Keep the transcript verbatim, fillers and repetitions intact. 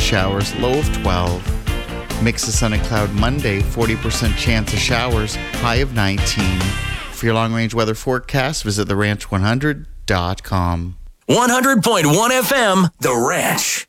showers, low of twelve. Mix of sun and cloud Monday, forty percent chance of showers, high of nineteen. For your long-range weather forecast, visit the ranch one hundred dot com. one hundred point one F M, The Ranch.